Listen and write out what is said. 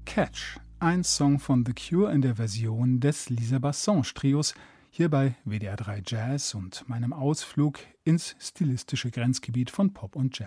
Catch, ein Song von The Cure in der Version des Lisa Bassange Trios, hier bei WDR 3 Jazz und meinem Ausflug ins stilistische Grenzgebiet von Pop und Jazz.